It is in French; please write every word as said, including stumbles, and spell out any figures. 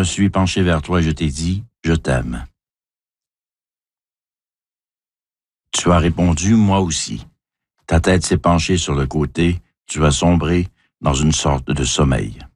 me suis penché vers toi et je t'ai dit « Je t'aime ». Tu as répondu « Moi aussi ». Ta tête s'est penchée sur le côté, tu as sombré dans une sorte de sommeil.